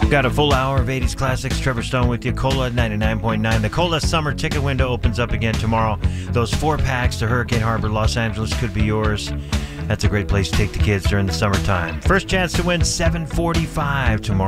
Got a full hour of 80s classics. Trevor Stone with you. Cola 99.9. The Cola summer ticket window opens up again tomorrow. Those 4-packs to Hurricane Harbor, Los Angeles could be yours. That's a great place to take the kids during the summertime. First chance to win $745 tomorrow.